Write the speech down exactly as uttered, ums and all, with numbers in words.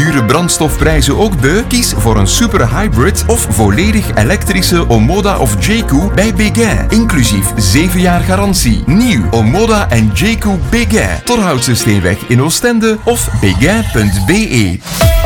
dure brandstofprijzen ook beu? Kies voor een super hybrid of volledig elektrische Omoda of Jayco bij Béguin. Inclusief zeven jaar garantie. Nieuw Omoda en Jayco Béguin. Torhoutse Steenweg in Oostende of béguin punt be.